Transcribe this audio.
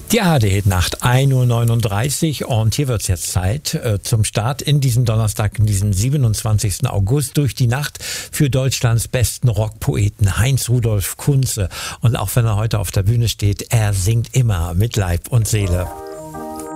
Die ARD-Nacht, 1:39 Uhr, und hier wird es jetzt Zeit zum Start in diesen Donnerstag, in diesem 27. August, durch die Nacht für Deutschlands besten Rockpoeten Heinz Rudolf Kunze. Und auch wenn er heute auf der Bühne steht, er singt immer mit Leib und Seele.